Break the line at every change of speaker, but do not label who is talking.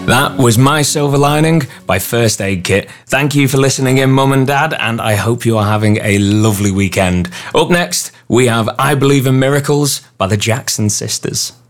That was My Silver Lining by First Aid Kit. Thank you for listening in, Mum and Dad, and I hope you are having a lovely weekend. Up next, we have I Believe in Miracles by the Jackson Sisters.